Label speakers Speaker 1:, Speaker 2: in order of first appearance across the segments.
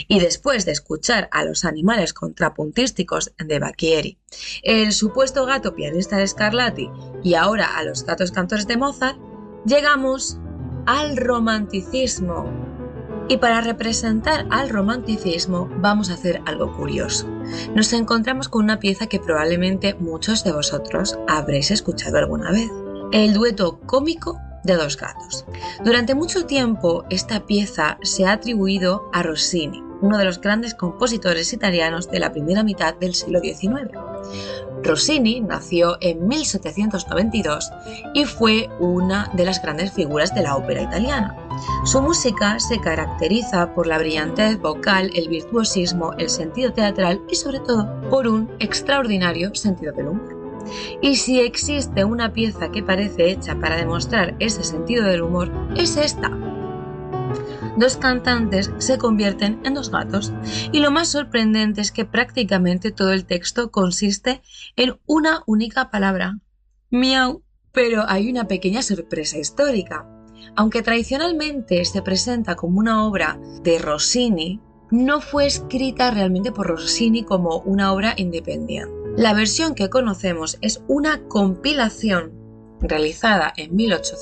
Speaker 1: Y después de escuchar a los animales contrapuntísticos de Bacchieri, el supuesto gato pianista de Scarlatti y ahora a los gatos cantores de Mozart, llegamos al romanticismo. Y para representar al romanticismo vamos a hacer algo curioso. Nos encontramos con una pieza que probablemente muchos de vosotros habréis escuchado alguna vez. El dueto cómico de dos gatos. Durante mucho tiempo esta pieza se ha atribuido a Rossini, uno de los grandes compositores italianos de la primera mitad del siglo XIX. Rossini nació en 1792 y fue una de las grandes figuras de la ópera italiana. Su música se caracteriza por la brillantez vocal, el virtuosismo, el sentido teatral y sobre todo por un extraordinario sentido del humor. Y si existe una pieza que parece hecha para demostrar ese sentido del humor, es esta. Dos cantantes se convierten en dos gatos y lo más sorprendente es que prácticamente todo el texto consiste en una única palabra, miau. Pero hay una pequeña sorpresa histórica. Aunque tradicionalmente se presenta como una obra de Rossini, no fue escrita realmente por Rossini como una obra independiente. La versión que conocemos es una compilación realizada en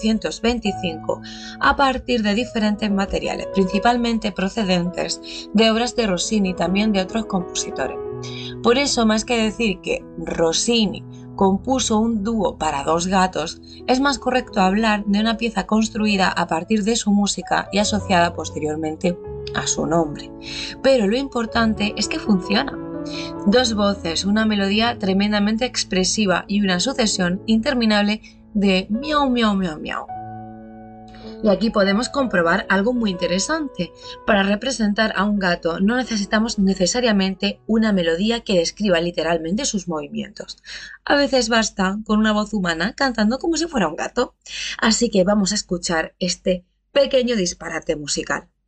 Speaker 1: 1825 a partir de diferentes materiales, principalmente procedentes de obras de Rossini y también de otros compositores. Por eso, más que decir que Rossini compuso un dúo para dos gatos, es más correcto hablar de una pieza construida a partir de su música y asociada posteriormente a su nombre. Pero lo importante es que funciona. Dos voces, una melodía tremendamente expresiva y una sucesión interminable de miau, miau, miau, miau. Y aquí podemos comprobar algo muy interesante. Para representar a un gato no necesitamos necesariamente una melodía que describa literalmente sus movimientos. A veces basta con una voz humana cantando como si fuera un gato. Así que vamos a escuchar este pequeño disparate musical.